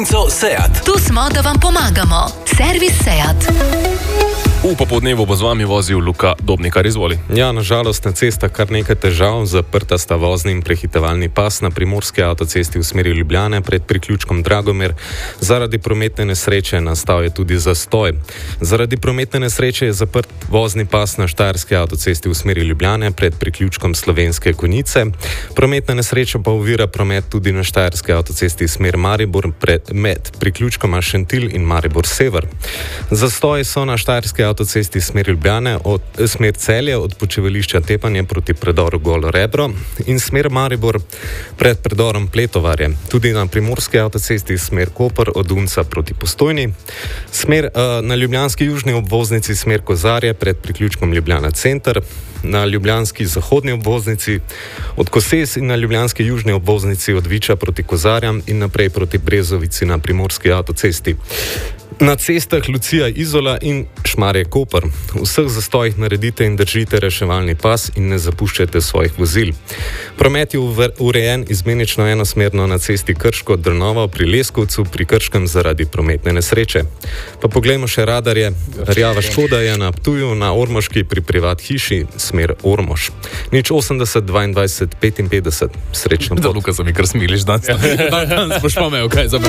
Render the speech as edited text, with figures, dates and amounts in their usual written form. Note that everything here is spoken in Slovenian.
Seat. Tu smo, da vam pomagamo. Servis Seat. V popodnevu bo z vami vozil Luka Dobnikar, izvoli. Ja, nažalost na cestah kar nekaj težav. Zaprta sta vozni in prehitevalni pas na primorski avtocesti v smeri Ljubljane pred priključkom Dragomer. Zaradi prometne nesreče nastal je tudi zastoj. Zaradi prometne nesreče je zaprt vozni pas na štajerski avtocesti v smeri Ljubljane pred priključkom Slovenske Konjice. Prometna nesreča pa ovira promet tudi na štajerski avtocesti smer Maribor med priključkoma Šentilj in Maribor Sever. Zastoji so na štajerski avtocesti smer Ljubljane, smer Celje od počivališča Tepanje proti predoru Golo Rebro in smer Maribor pred predorom Pletovarje. Tudi na primorski avtocesti smer Koper od Unca proti Postojni. Na ljubljanski južni obvoznici smer Kozarje pred priključkom Ljubljana Center. Na ljubljanski zahodni obvoznici od Koses in na ljubljanski južni obvoznici od Viča proti Kozarjam in naprej proti Brezovici na primorski avtocesti. Na cestah Lucija Izola in Šmarje Koper. V vseh zastojih naredite in držite reševalni pas in ne zapuščajte svojih vozil. Promet je urejen izmenično enosmerno na cesti Krško Drnovo pri Leskovcu pri Krškem zaradi prometne nesreče. Pa poglejmo še radarje. Rjava škoda je na Ptuju, na Ormoški pri privat hiši smer Ormož. 080 22 55. Srečno pot. Da, Luka, se mi kar smiliš danes. Danes boš pa imel kaj za